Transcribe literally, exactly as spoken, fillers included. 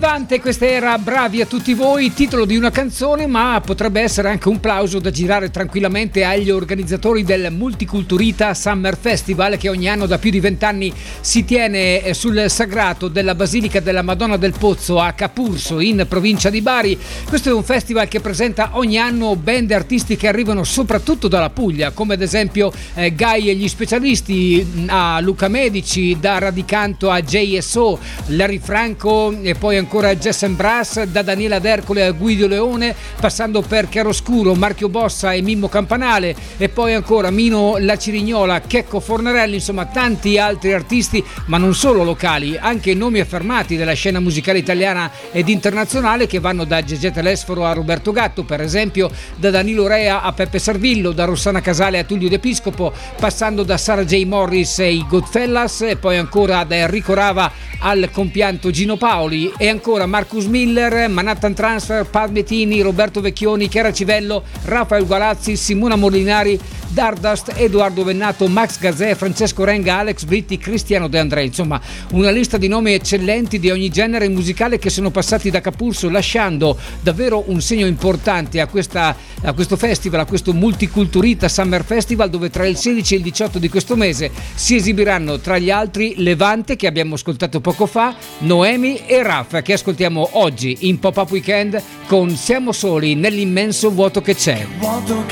Levante, questa era Bravi a tutti voi, titolo di una canzone, ma potrebbe essere anche un plauso da girare tranquillamente agli organizzatori del Multiculturita Summer Festival, che ogni anno da più di vent'anni si tiene sul sagrato della Basilica della Madonna del Pozzo a Capurso, in provincia di Bari. Questo è un festival che presenta ogni anno band e artisti che arrivano soprattutto dalla Puglia, come ad esempio eh, Gai e gli specialisti, a Luca Medici, da Radicanto a J S O, Larry Franco e poi ancora Jess and Brass, da Daniela D'Ercole a Guido Leone, passando per Chiaroscuro, Marchio Bossa e Mimmo Campanale, e poi ancora Mino La Cirignola, Checco Fornarelli, insomma tanti altri artisti, ma non solo locali, anche nomi affermati della scena musicale italiana ed internazionale, che vanno da Gegè Telesforo a Roberto Gatto, per esempio, da Danilo Rea a Peppe Servillo, da Rossana Casale a Tullio D'Episcopo, passando da Sarah J. Morris e i Goodfellas, e poi ancora da Enrico Rava al compianto Gino Paoli, e ancora Marcus Miller, Manhattan Transfer, Pat Bettini, Roberto Vecchioni, Chiara Civello, Rafael Gualazzi, Simona Molinari, Dardust, Edoardo Vennato, Max Gazzè, Francesco Renga, Alex Britti, Cristiano De André. Insomma, una lista di nomi eccellenti di ogni genere musicale che sono passati da Capurso, lasciando davvero un segno importante a, questa, a questo festival, a questo Multiculturita Summer Festival, dove tra il sedici e il diciotto di questo mese si esibiranno tra gli altri Levante, che abbiamo ascoltato poco fa, Noemi e Raf, che ascoltiamo oggi in Pop-Up Weekend con Siamo soli nell'immenso vuoto che c'è.